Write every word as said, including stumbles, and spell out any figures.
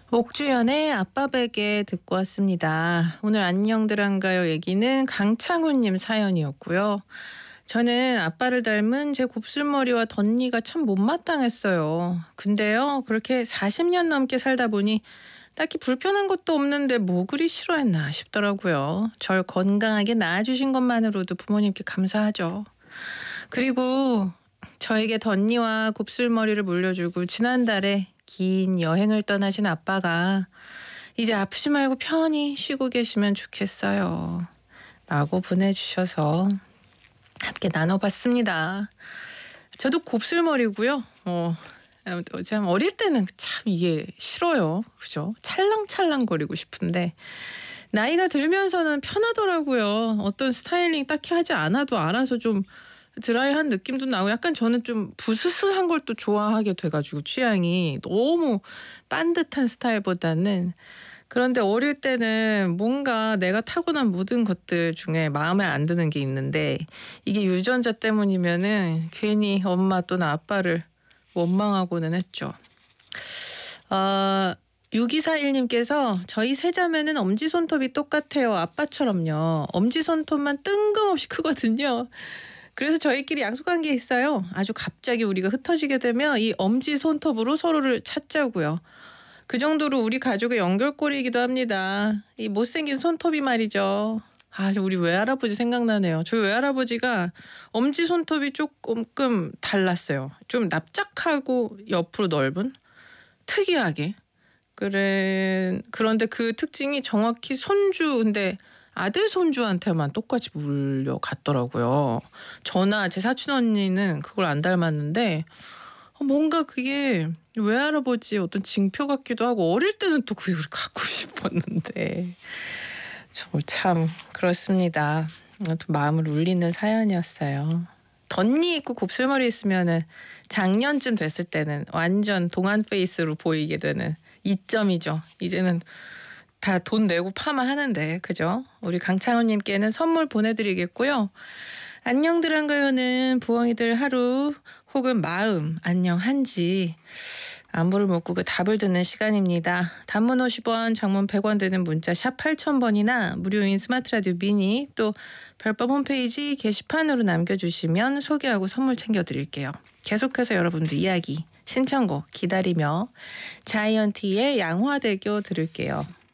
옥주연의 아빠 베개 듣고 왔습니다. 오늘 안녕들 한가요 얘기는 강창훈님 사연이었고요. 저는 아빠를 닮은 제 곱슬머리와 덧니가 참 못마땅했어요. 근데요, 그렇게 사십 년 넘게 살다 보니 딱히 불편한 것도 없는데 뭐 그리 싫어했나 싶더라고요. 절 건강하게 낳아주신 것만으로도 부모님께 감사하죠. 그리고 저에게 덧니와 곱슬머리를 물려주고 지난달에 긴 여행을 떠나신 아빠가 이제 아프지 말고 편히 쉬고 계시면 좋겠어요. 라고 보내주셔서 함께 나눠봤습니다. 저도 곱슬머리고요. 어, 참 어릴 때는 참 이게 싫어요. 그죠? 찰랑찰랑거리고 싶은데 나이가 들면서는 편하더라고요. 어떤 스타일링 딱히 하지 않아도 알아서 좀 드라이한 느낌도 나고 약간 저는 좀 부스스한 걸 또 좋아하게 돼가지고 취향이 너무 반듯한 스타일보다는. 그런데 어릴 때는 뭔가 내가 타고난 모든 것들 중에 마음에 안 드는 게 있는데 이게 유전자 때문이면은 괜히 엄마 또는 아빠를 원망하고는 했죠. 아, 육이사일님께서 저희 세자매는 엄지손톱이 똑같아요. 아빠처럼요. 엄지손톱만 뜬금없이 크거든요. 그래서 저희끼리 약속한 게 있어요. 아주 갑자기 우리가 흩어지게 되면 이 엄지손톱으로 서로를 찾자고요. 그 정도로 우리 가족의 연결고리이기도 합니다. 이 못생긴 손톱이 말이죠. 아, 우리 외할아버지 생각나네요. 저희 외할아버지가 엄지손톱이 조금 달랐어요. 좀 납작하고 옆으로 넓은? 특이하게. 그래, 그런데 그 특징이 정확히 손주, 근데 아들 손주한테만 똑같이 물려갔더라고요. 저나 제 사촌 언니는 그걸 안 닮았는데 뭔가 그게 외할아버지의 어떤 징표 같기도 하고 어릴 때는 또 그걸 갖고 싶었는데 정말 참 그렇습니다. 마음을 울리는 사연이었어요. 덧니 있고 곱슬머리 있으면은 작년쯤 됐을 때는 완전 동안 페이스로 보이게 되는 이점이죠. 이제는 다 돈 내고 파마하는데 그죠? 우리 강창훈님께는 선물 보내드리겠고요. 안녕들 한가요는 부엉이들 하루 혹은 마음 안녕한지 안부를 묻고 그 답을 듣는 시간입니다. 단문 오십 원, 장문 백 원 되는 문자 샵 팔천 번이나 무료인 스마트 라디오 미니 또 별밤 홈페이지 게시판으로 남겨주시면 소개하고 선물 챙겨드릴게요. 계속해서 여러분들 이야기 신청곡 기다리며 자이언티의 양화대교 들을게요.